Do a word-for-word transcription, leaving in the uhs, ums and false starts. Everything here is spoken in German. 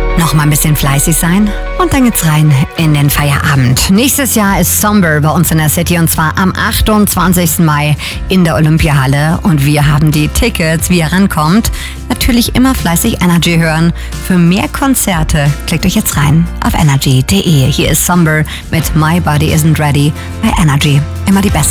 Noch mal ein bisschen fleißig sein und dann geht's rein in den Feierabend. Nächstes Jahr ist Somber bei uns in der City und zwar am achtundzwanzigsten Mai in der Olympiahalle und wir haben die Tickets, wie ihr rankommt. Natürlich immer fleißig Energy hören. Für mehr Konzerte klickt euch jetzt rein auf energy punkt de. Hier ist Somber mit My Body Isn't Ready bei Energy. Immer die Besten.